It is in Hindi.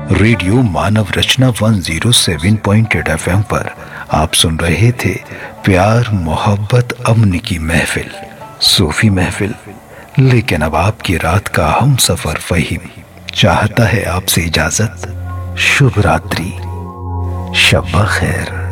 रेडियो मानव रचना 107.8 FM पर आप सुन रहे थे प्यार मोहब्बत अमन की महफिल, सूफी महफिल। लेकिन अब आपकी रात का हम सफर फहीम चाहता है आपसे इजाजत। शुभ रात्रि, शब खैर।